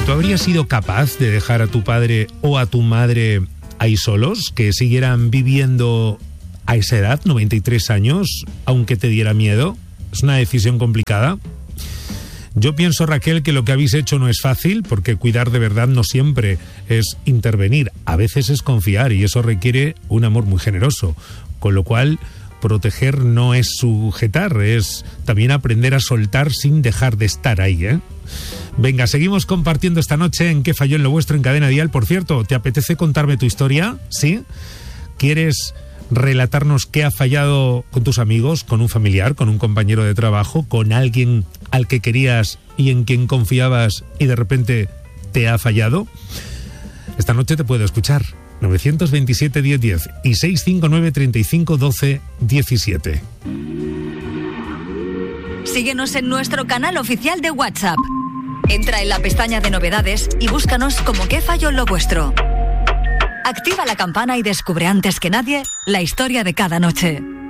¿tú habrías sido capaz de dejar a tu padre o a tu madre ahí solos, que siguieran viviendo a esa edad, 93 años, aunque te diera miedo? Es una decisión complicada. Yo pienso, Raquel, que lo que habéis hecho no es fácil, porque cuidar de verdad no siempre es intervenir, a veces es confiar, y eso requiere un amor muy generoso, con lo cual proteger no es sujetar, es también aprender a soltar sin dejar de estar ahí, ¿eh? Venga, seguimos compartiendo esta noche en ¿Qué falló en lo vuestro? En Cadena Dial. Por cierto, ¿te apetece contarme tu historia? ¿Sí? ¿Quieres relatarnos qué ha fallado con tus amigos, con un familiar, con un compañero de trabajo, con alguien al que querías y en quien confiabas y de repente te ha fallado? Esta noche te puedo escuchar. 927 1010 y 659 35 12 17. Síguenos en nuestro canal oficial de WhatsApp. Entra en la pestaña de novedades y búscanos como ¿Qué falló en lo vuestro? Activa la campana y descubre antes que nadie la historia de cada noche.